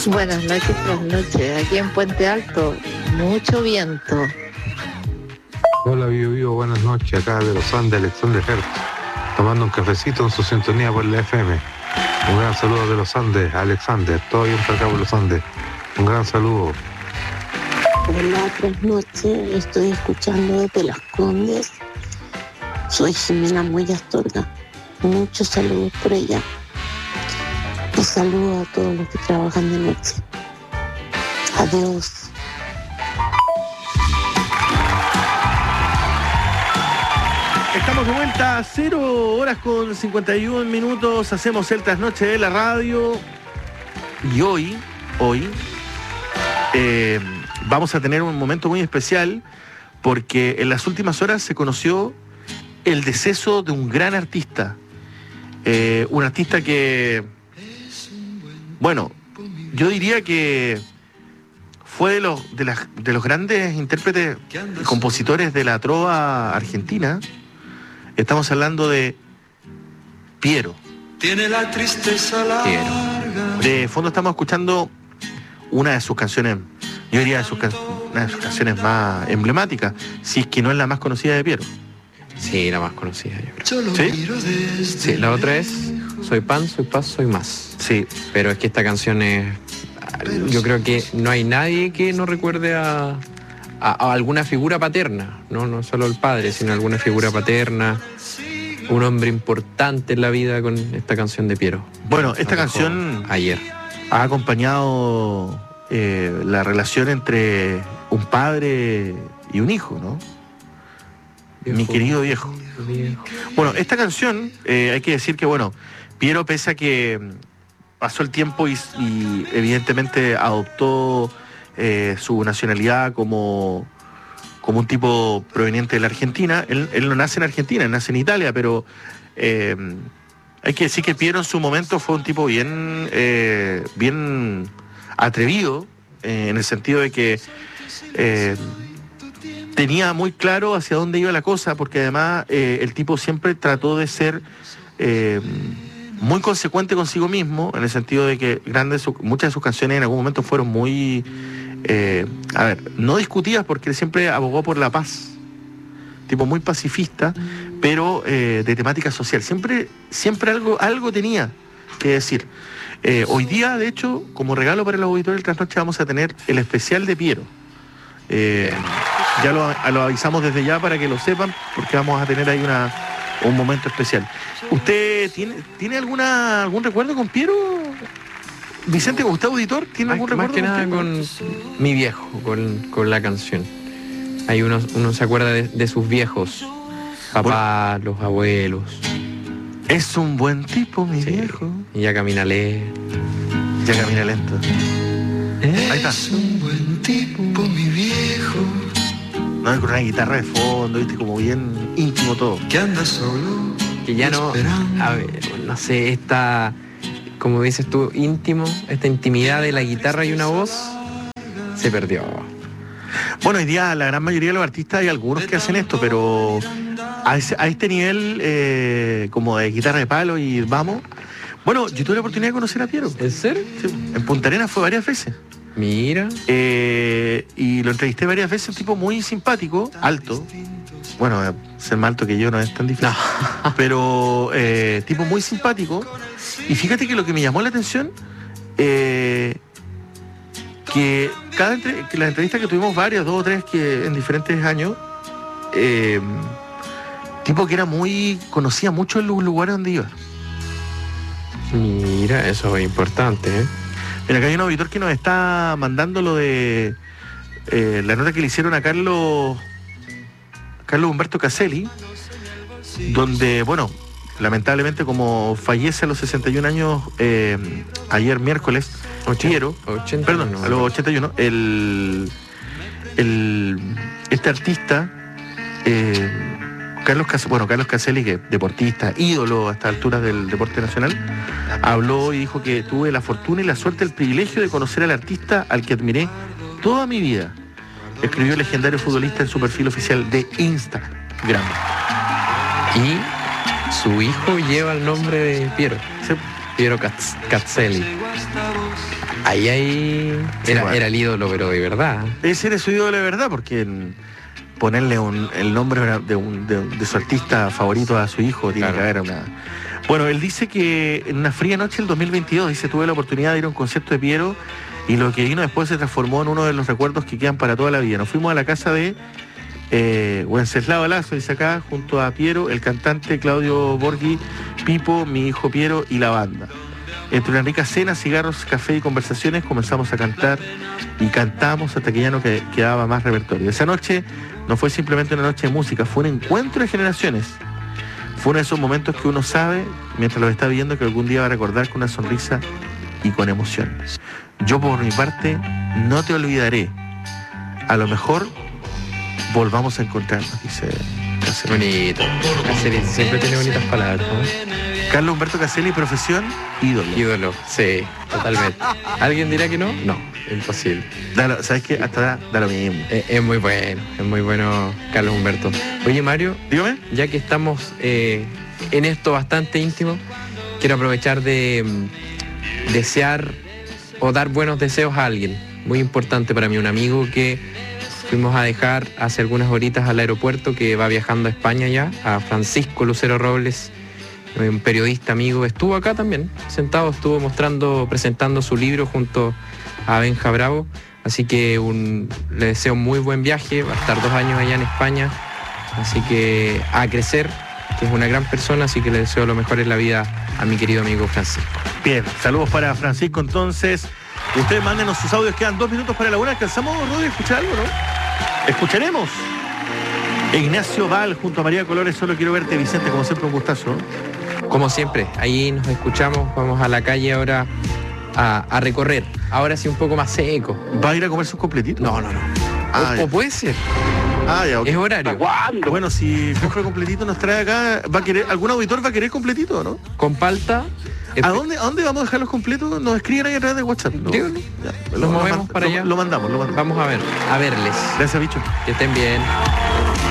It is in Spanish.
Buenas noches. Aquí en Puente Alto, mucho viento. Hola, Vivo, buenas noches. Acá de los Andes, Alexander Hertz, tomando un cafecito en su sintonía por la FM. Un gran saludo de los Andes, Alexander. Todo bien por acá por los Andes. Un gran saludo. Hola, buenas noches. Estoy escuchando desde Las Condes. Soy Jimena Muy Astorga. Muchos saludos por ella. Y saludo a todos los que trabajan de noche. Adiós. Estamos de vuelta a 0 horas con 51 minutos. Hacemos el trasnoche de la radio. Y hoy vamos a tener un momento muy especial porque en las últimas horas se conoció el deceso de un gran artista. Un artista que, bueno, yo diría que fue de los grandes intérpretes y compositores de la trova argentina. Estamos hablando de Piero. Tiene la tristeza larga. De fondo estamos escuchando una de sus canciones, yo diría una de sus canciones más emblemáticas, si es que no es la más conocida de Piero. Sí, la más conocida, yo creo. ¿Sí? Sí, la otra es Soy pan, soy paz, soy más. Sí. Pero es que esta canción es... Yo creo que no hay nadie que no recuerde a alguna figura paterna, no solo el padre, sino alguna figura paterna, un hombre importante en la vida con esta canción de Piero. Bueno, esta canción ayer ha acompañado la relación entre un padre y un hijo, ¿no? Viejo, mi querido viejo. Bueno, esta canción, hay que decir que, bueno, Piero, pese a que pasó el tiempo y evidentemente adoptó su nacionalidad como un tipo proveniente de la Argentina, él no nace en Argentina, él nace en Italia, pero hay que decir que Piero en su momento fue un tipo bien atrevido, en el sentido de que tenía muy claro hacia dónde iba la cosa, porque además el tipo siempre trató de ser muy consecuente consigo mismo, en el sentido de que muchas de sus canciones en algún momento fueron muy, no discutidas, porque él siempre abogó por la paz, tipo muy pacifista, pero de temática social. Siempre algo tenía que decir. Hoy día, de hecho, como regalo para los auditores del Trasnoche, vamos a tener el especial de Piero. Ya lo avisamos desde ya para que lo sepan, porque vamos a tener ahí un momento especial. ¿Usted tiene algún recuerdo con Piero? Vicente, ¿usted auditor? ¿Tiene algún recuerdo? Más que nada con mi viejo, con la canción. Ahí uno se acuerda de sus viejos, papá, los abuelos. Es un buen tipo, mi viejo. Y ya camina lento. Ahí está. Es un buen tipo, mi viejo. No, con una guitarra de fondo, viste, como bien íntimo todo. Que anda solo. Que ya no, no sé, esta, como dices tú, íntimo, esta intimidad de la guitarra y una voz, se perdió. Bueno, hoy día la gran mayoría de los artistas hay algunos que hacen esto, pero a este nivel como de guitarra de palo y vamos. Bueno, yo tuve la oportunidad de conocer a Piero. ¿En serio? Sí, en Punta Arenas fue varias veces. Mira. Y lo entrevisté varias veces, un tipo muy simpático, alto. Bueno, ser más alto que yo no es tan difícil. No. Pero tipo muy simpático. Y fíjate que lo que me llamó la atención, que las entrevistas que tuvimos varias, 2 o 3 que en diferentes años, tipo que conocía mucho los lugares donde iba. Mira, eso es importante, ¿eh? Mira, acá hay un auditor que nos está mandando lo de la nota que le hicieron a Carlos Humberto Caselli, donde, bueno, lamentablemente como fallece a los 61 años ayer miércoles, Piero, a los 81, este artista, Carlos Caselli, que es deportista, ídolo a estas alturas del deporte nacional, habló y dijo que tuve la fortuna y la suerte, el privilegio de conocer al artista al que admiré toda mi vida. Escribió el legendario futbolista en su perfil oficial de Instagram. Y su hijo lleva el nombre de Piero. Sí. Piero Caselli. Ahí Sí, bueno. era el ídolo, pero de verdad. Ese era su ídolo de verdad, porque ponerle el nombre de su artista favorito a su hijo tiene Claro. que haber una... Bueno, él dice que en una fría noche del 2022, dice, tuve la oportunidad de ir a un concierto de Piero y lo que vino después se transformó en uno de los recuerdos que quedan para toda la vida. Nos fuimos a la casa de Wenceslao Lazo, dice acá, junto a Piero, el cantante Claudio Borghi, Pipo, mi hijo Piero y la banda. Entre una rica cena, cigarros, café y conversaciones comenzamos a cantar y cantamos hasta que ya no quedaba más repertorio. Esa noche no fue simplemente una noche de música, fue un encuentro de generaciones. Fue uno de esos momentos que uno sabe, mientras lo está viendo, que algún día va a recordar con una sonrisa y con emoción. Yo por mi parte no te olvidaré. A lo mejor volvamos a encontrarnos, dice Caselli. Bonito. Caselli siempre tiene bonitas palabras, ¿no? Carlos Humberto Caselli, profesión, ídolo. Ídolo, sí, totalmente. ¿Alguien dirá que no? No, imposible. ¿Sabes qué? Hasta da lo mismo. Es muy bueno Carlos Humberto. Oye, Mario, Dígame. ya que estamos en esto bastante íntimo, quiero aprovechar de desear o dar buenos deseos a alguien. Muy importante para mí, un amigo que fuimos a dejar hace algunas horitas al aeropuerto, que va viajando a España ya, a Francisco Lucero Robles, un periodista amigo. Estuvo acá también, sentado, estuvo presentando su libro junto a Benja Bravo. Así que le deseo un muy buen viaje, va a estar 2 años allá en España, así que a crecer, que es una gran persona, así que le deseo lo mejor en la vida a mi querido amigo Francisco. Bien, saludos para Francisco entonces. Ustedes mándenos sus audios, quedan 2 minutos para la una. ¿Alcanzamos, Rodri, a escuchar algo, no? Escucharemos. Ignacio Val junto a María Colores, Solo quiero verte, Vicente, como siempre un gustazo. Como siempre, ahí nos escuchamos, vamos a la calle ahora a recorrer. Ahora sí un poco más seco. ¿Va a ir a comer sus completitos? No. Ah, ya. O puede ser, Ya, ok. es horario. Bueno, si compra completito nos trae acá, ¿algún auditor va a querer completito o no? Con palta. ¿A dónde vamos a dejar los completos? Nos escriben ahí a través de WhatsApp. ¿No? Dígalo. Ya, Nos movemos para allá. Lo mandamos. Vamos a verles. Gracias, bicho. Que estén bien.